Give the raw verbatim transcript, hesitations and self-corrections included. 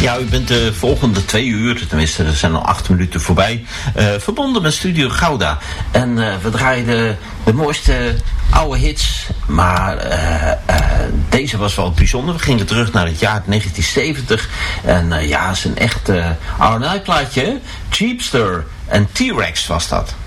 Ja, u bent de volgende twee uur, tenminste er zijn al acht minuten voorbij, uh, verbonden met Studio Gouda. En uh, we draaien de, de mooiste oude hits, maar uh, uh, deze was wel bijzonder. We gingen terug naar het jaar negentien zeventig en uh, ja, het is een echt uh, R en A plaatje, Cheapster en T-Rex was dat.